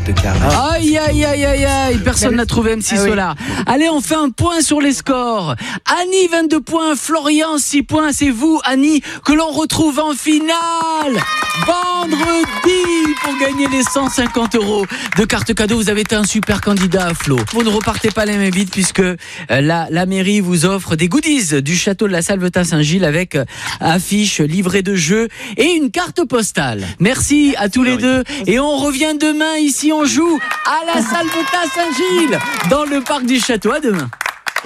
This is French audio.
de carré. Aïe, aïe, aïe, aïe, aïe. Personne n'a trouvé MC Solar. Allez, on fait un point sur les scores. Annie, 22 points. Florian, 6 points. C'est vous, Annie, que l'on retrouve en finale vendredi pour gagner les 150 € de carte cadeau. Vous avez été un super candidat, Flo. Vous ne repartez pas les mains vides puisque la mairie vous offre des goodies du château de la Salvetat-Saint-Gilles avec affiches, livret de jeux et une carte postale. Merci à tous les deux et on revient demain ici, on joue à la Salvetat-Saint-Gilles dans le parc du château. À demain.